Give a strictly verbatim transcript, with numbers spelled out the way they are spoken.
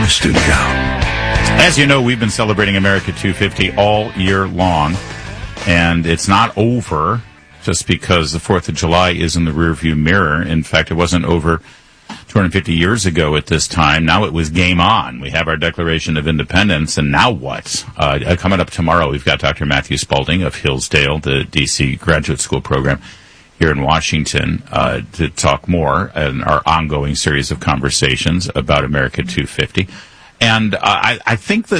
studio. As you know, we've been celebrating America two fifty all year long, and it's not over just because the fourth of July is in the rearview mirror. In fact, it wasn't over two hundred fifty years ago at this time. Now it was game on. We have our Declaration of Independence, and now what? Uh, coming up tomorrow, we've got Doctor Matthew Spalding of Hillsdale, the D C graduate school program here in Washington, uh, to talk more in our ongoing series of conversations about America two fifty. And uh, I, I think that